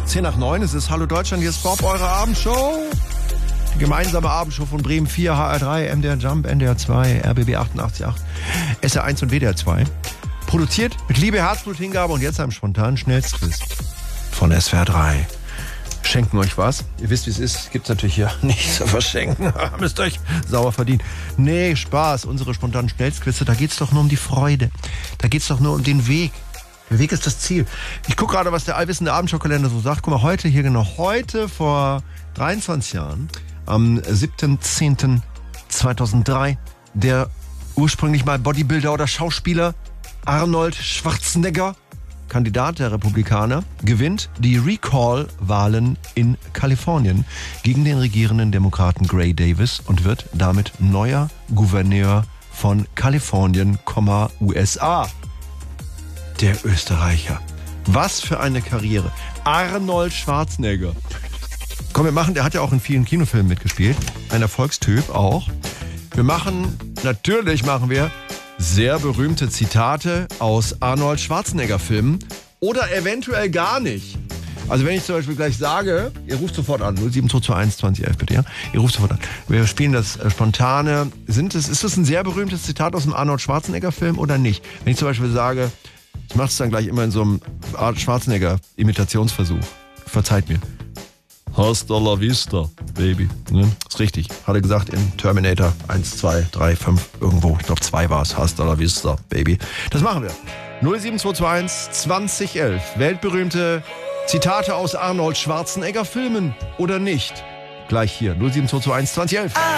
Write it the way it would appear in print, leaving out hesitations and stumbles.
10 nach 9, es ist Hallo Deutschland, hier ist Bob, eure Abendshow. Die gemeinsame Abendshow von Bremen 4, HR3, MDR Jump, NDR 2, RBB 88.8, SR1 und WDR 2. Produziert mit Liebe, Herzblut, Hingabe und jetzt einem spontanen Schnellstquiz von SWR 3. Schenken euch was. Ihr wisst, wie es ist. Gibt's natürlich hier nichts zu verschenken. Müsst euch sauer verdienen. Nee, Spaß. Unsere spontanen Schnellstquizze, da geht's doch nur um die Freude. Da geht's doch nur um den Weg. Der Weg ist das Ziel. Ich gucke gerade, was der allwissende Abendshowkalender so sagt. Guck mal, heute vor 23 Jahren, am 7.10.2003, der ursprünglich mal Bodybuilder oder Schauspieler Arnold Schwarzenegger, Kandidat der Republikaner, gewinnt die Recall-Wahlen in Kalifornien gegen den regierenden Demokraten Gray Davis und wird damit neuer Gouverneur von Kalifornien, USA. Der Österreicher. Was für eine Karriere. Arnold Schwarzenegger. Komm, der hat ja auch in vielen Kinofilmen mitgespielt. Ein Erfolgstyp auch. Natürlich machen wir sehr berühmte Zitate aus Arnold Schwarzenegger-Filmen oder eventuell gar nicht. Also wenn ich zum Beispiel gleich sage, ihr ruft sofort an, 07221 2011 bitte, ja? Ihr ruft sofort an. Wir spielen das spontane. Ist das ein sehr berühmtes Zitat aus einem Arnold Schwarzenegger-Film oder nicht? Wenn ich zum Beispiel sage, ich mache es dann gleich immer in so einem Arnold Schwarzenegger-Imitationsversuch. Verzeiht mir. Hasta la vista, Baby. Ne? Ist richtig. Hat er gesagt in Terminator 1, 2, 3, 5, irgendwo. Ich glaube 2 war es. Hasta la vista, Baby. Das machen wir. 07221 2011. Weltberühmte Zitate aus Arnold Schwarzenegger Filmen oder nicht? Gleich hier. 07221 2011.